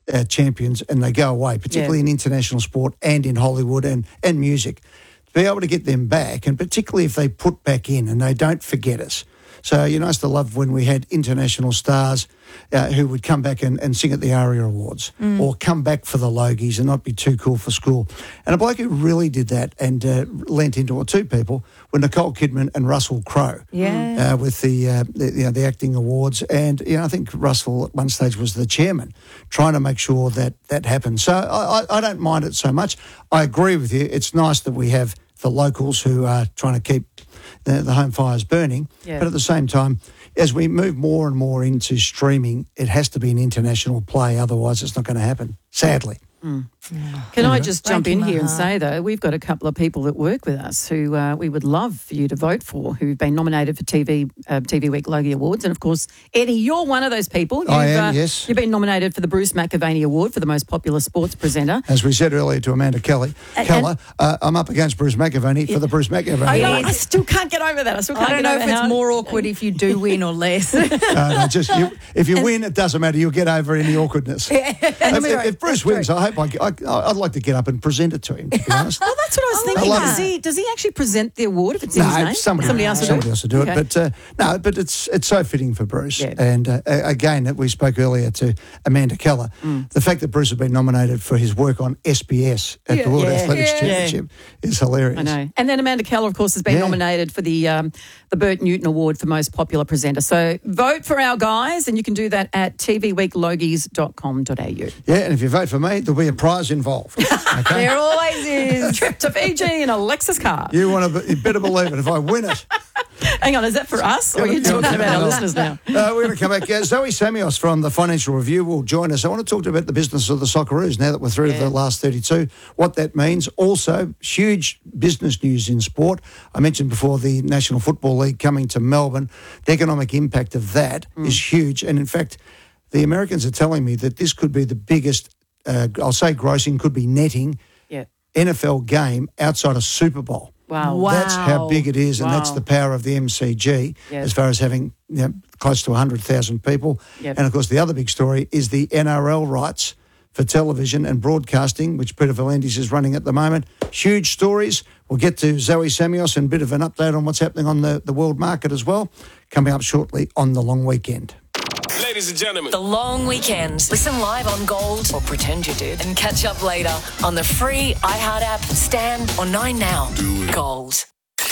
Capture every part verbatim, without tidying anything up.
uh, champions and they go away, particularly yeah. in international sport and in Hollywood and, and music, to be able to get them back, and particularly if they put back in and they don't forget us. So, you know, I used to love when we had international stars uh, who would come back and, and sing at the ARIA Awards mm. or come back for the Logies and not be too cool for school. And a bloke who really did that and uh, lent into it, two people, were Nicole Kidman and Russell Crowe yeah. uh, with the, uh, the, you know, the acting awards. And, you know, I think Russell at one stage was the chairman trying to make sure that that happened. So I, I, I don't mind it so much. I agree with you. It's nice that we have the locals who are trying to keep the, the home fires burning. Yeah. But at the same time, as we move more and more into streaming, it has to be an international play. Otherwise, it's not going to happen, sadly. Mm. Yeah. Can I just jump in here and say, though, we've got a couple of people that work with us who uh, we would love for you to vote for, who've been nominated for T V uh, T V Week Logie Awards. And, of course, Eddie, you're one of those people. You've, I am, uh, yes. You've been nominated for the Bruce McAvaney Award for the most popular sports presenter. As we said earlier to Amanda Kelly, and, Keller, and, uh, I'm up against Bruce McAvaney yeah. for the Bruce McAvaney I, Award. I still can't get over that. I still can't I don't get know over if it's how... more awkward if you do win or less. uh, no, just you, if you and, win, it doesn't matter. You'll get over any awkwardness. Yeah. if, if, if Bruce wins, true. I hope I, I, I'd like to get up and present it to him, to be honest. Well, that's what I was thinking. Does he, does he actually present the award if it's in no, his name? Somebody, somebody else will somebody do it. else will do okay. it. But uh, no, but it's it's so fitting for Bruce. Yeah. And uh, again, we spoke earlier to Amanda Keller. Mm. The fact that Bruce has been nominated for his work on S B S at yeah. the World yeah. Athletics yeah. Championship is hilarious. I know. And then Amanda Keller, of course, has been yeah. nominated for the um, the Bert Newton Award for most popular presenter. So vote for our guys, and you can do that at t v week logies dot com dot a u. Yeah, and if you vote for me, there'll be a prize involved. Okay? There always is. A trip to Fiji in a Lexus car. You want to? You better believe it. If I win it. Hang on, is that for us, or are you talking about our listeners now? Uh, we're going to come back. Uh, Zoe Samios from the Financial Review will join us. I want to talk to you about the business of the Socceroos now that we're through yeah. the last thirty-two, what that means. Also, huge business news in sport. I mentioned before the National Football League coming to Melbourne. The economic impact of that mm. is huge. And in fact, the Americans are telling me that this could be the biggest, uh, I'll say grossing, could be netting yeah. N F L game outside of Super Bowl. Wow. wow. That's how big it is, and wow. that's the power of the M C G yep. as far as having you know, close to one hundred thousand people. Yep. And, of course, the other big story is the N R L rights for television and broadcasting, which Peter V'landys is running at the moment. Huge stories. We'll get to Zoe Samios and a bit of an update on what's happening on the, the world market as well, coming up shortly on The Long Weekend. Ladies and gentlemen, The Long Weekend. Listen live on Gold, or pretend you did, and catch up later on the free iHeart app, Stan, or Nine Now. Gold.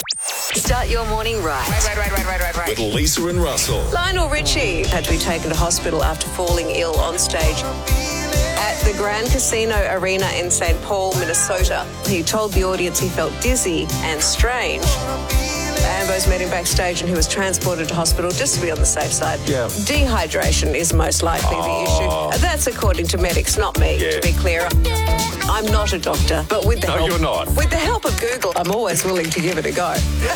Start your morning right. Right, right, right, right, right, right. With Lisa and Russell. Lionel Richie had to be taken to hospital after falling ill on stage at the Grand Casino Arena in Saint Paul, Minnesota. He told the audience he felt dizzy and strange. Ambos met him backstage and he was transported to hospital just to be on the safe side. Yeah. Dehydration is most likely oh. the issue. That's according to medics, not me, yeah. to be clear. I'm not a doctor, but with the no, help... you're not. With the help of Google, I'm always willing to give it a go.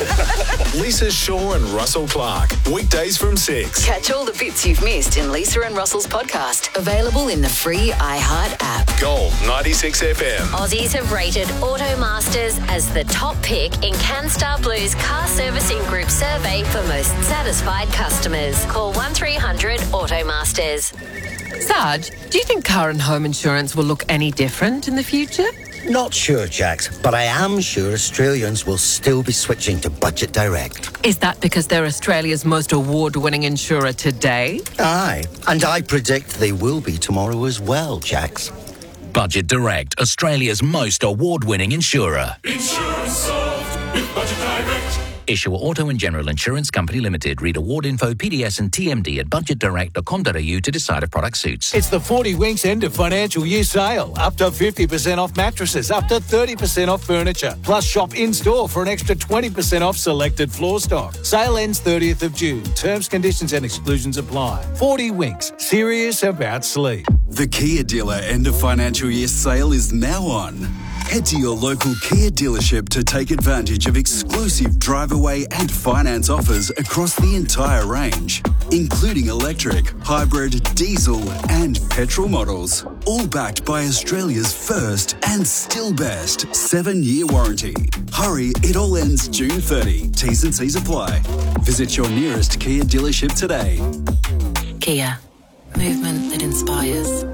Lisa Shaw and Russell Clark. Weekdays from six. Catch all the bits you've missed in Lisa and Russell's podcast. Available in the free iHeart app. Gold ninety-six F M. Aussies have rated Automasters as the top pick in CanStar Blue's car servicing group survey for most satisfied customers. Call one three hundred Automasters. Sarge, do you think car and home insurance will look any different in the future? Not sure, Jax, but I am sure Australians will still be switching to Budget Direct. Is that because they're Australia's most award-winning insurer today? Aye, and I predict they will be tomorrow as well, Jax. Budget Direct, Australia's most award-winning insurer. Insurance solved with Budget Direct. Issuer Auto and General Insurance Company Limited. Read award info, P D S and T M D at budget direct dot com dot a u to decide if product suits. It's the forty Winks end of financial year sale. Up to fifty percent off mattresses, up to thirty percent off furniture. Plus shop in-store for an extra twenty percent off selected floor stock. Sale ends thirtieth of June. Terms, conditions and exclusions apply. forty Winks. Serious about sleep. The Kia dealer end of financial year sale is now on. Head to your local Kia dealership to take advantage of exclusive drive-away and finance offers across the entire range, including electric, hybrid, diesel and petrol models, all backed by Australia's first and still best seven-year warranty. Hurry, it all ends June thirtieth. T's and C's apply. Visit your nearest Kia dealership today. Kia. Movement that inspires.